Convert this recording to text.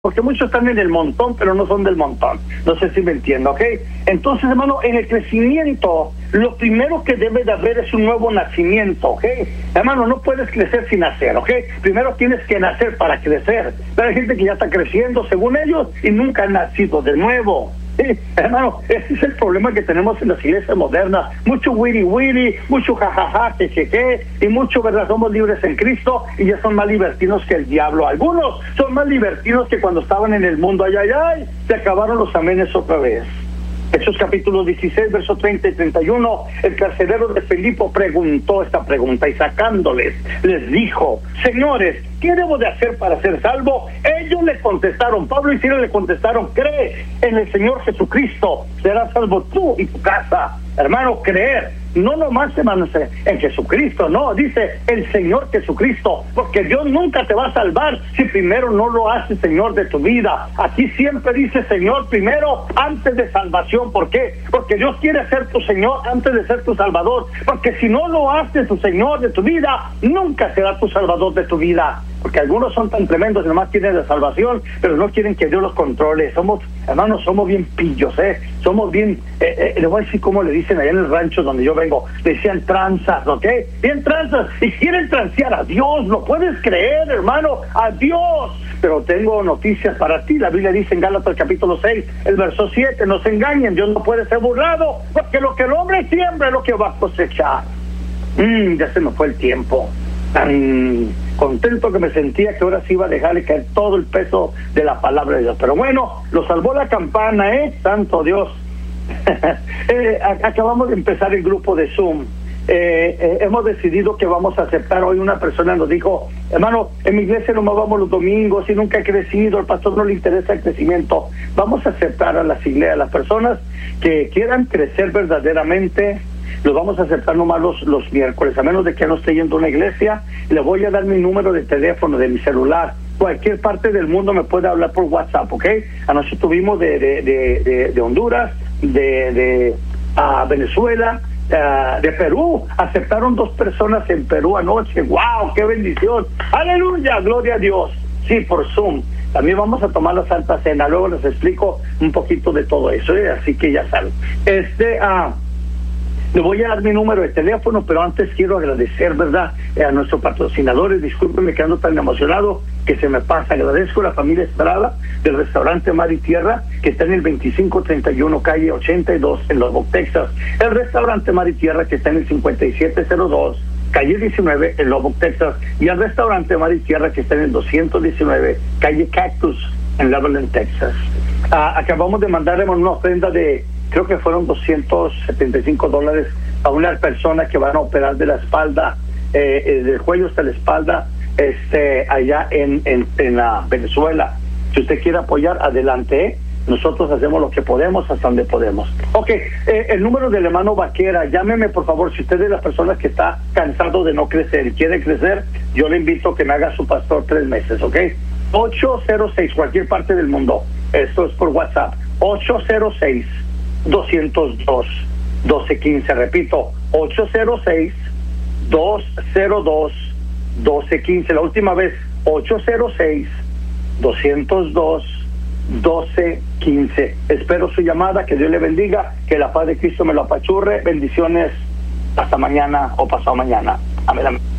porque muchos están en el montón, pero no son del montón. No sé si me entiendo, ¿ok? Entonces, hermano, en el crecimiento, lo primero que debe de haber es un nuevo nacimiento, ¿ok? Hermano, no puedes crecer sin nacer, ¿ok? Primero tienes que nacer para crecer. Pero hay gente que ya está creciendo, según ellos, y nunca han nacido de nuevo. Sí, hermano, ese es el problema que tenemos en las iglesias modernas. Mucho wiri, mucho jajaja, que, y mucho, ¿verdad? Somos libres en Cristo y ya son más libertinos que el diablo. Algunos son más libertinos que cuando estaban en el mundo. Ay, se acabaron los amenes otra vez. Hechos capítulo 16, versos 30 y 31, el carcelero de Filipo preguntó esta pregunta y sacándoles, les dijo, señores, ¿qué debo de hacer para ser salvo? Ellos le contestaron, Pablo y Silas le contestaron, cree en el Señor Jesucristo, serás salvo tú y tu casa. Hermano, creer, no nomás, hermano, en Jesucristo, no, dice el Señor Jesucristo, porque Dios nunca te va a salvar si primero no lo hace Señor de tu vida. Aquí siempre dice Señor primero antes de salvación. ¿Por qué? Porque Dios quiere ser tu Señor antes de ser tu Salvador, porque si no lo hace tu Señor de tu vida, nunca será tu Salvador de tu vida. Porque algunos son tan tremendos y nomás quieren la salvación, pero no quieren que Dios los controle. Somos, hermanos, somos bien pillos, somos bien, le voy a decir cómo le dicen allá en el rancho donde yo vengo, decían tranzas, ¿ok? Bien tranzas, y quieren transear a Dios, ¿lo puedes creer, hermano? ¡A Dios! Pero tengo noticias para ti. La Biblia dice en Gálatas capítulo 6, el verso 7, no se engañen, Dios no puede ser burlado, porque lo que el hombre siembra es lo que va a cosechar. Ya se me fue el tiempo. Tan contento que me sentía que ahora sí iba a dejarle caer todo el peso de la palabra de Dios. Pero bueno, lo salvó la campana, santo Dios. Acabamos de empezar el grupo de Zoom. Hemos decidido que vamos a aceptar. Hoy una persona nos dijo, hermano, en mi iglesia nomás vamos los domingos y nunca he crecido, al pastor no le interesa el crecimiento. Vamos a aceptar a las iglesias, a las personas que quieran crecer verdaderamente. Los vamos a aceptar nomás los miércoles, a menos de que no esté yendo a una iglesia. Le voy a dar mi número de teléfono, de mi celular. Cualquier parte del mundo me puede hablar por WhatsApp, ¿ok? Anoche tuvimos de Honduras, de Venezuela, de Perú. Aceptaron 2 personas en Perú anoche. ¡Wow! ¡Qué bendición! ¡Aleluya! ¡Gloria a Dios! Sí, por Zoom. También vamos a tomar la Santa Cena. Luego les explico un poquito de todo eso, así que ya saben. Le voy a dar mi número de teléfono, pero antes quiero agradecer, ¿verdad?, a nuestros patrocinadores. Discúlpenme que ando tan emocionado que se me pasa. Agradezco a la familia Estrada del restaurante Mar y Tierra, que está en el 2531 calle 82 en Lubbock, Texas. El restaurante Mar y Tierra, que está en el 5702 calle 19 en Lubbock, Texas. Y el restaurante Mar y Tierra, que está en el 219 calle Cactus en Lebanon, Texas. Acabamos de mandarle una ofrenda de, creo que fueron $275 a una persona que van a operar de la espalda, del cuello hasta la espalda, allá en Venezuela. Si usted quiere apoyar, adelante, Nosotros hacemos lo que podemos hasta donde podemos. Ok, el número del hermano Vaquera, llámeme por favor, si usted es de las personas que está cansado de no crecer y quiere crecer, yo le invito a que me haga su pastor 3 meses, ¿ok? 806, cualquier parte del mundo. Esto es por WhatsApp. 806-202-1215. Repito, 806-202-1215. La última vez, 806-202-1215. Espero su llamada, que Dios le bendiga, que la paz de Cristo me lo apachurre. Bendiciones, hasta mañana o pasado mañana. Amén, amén.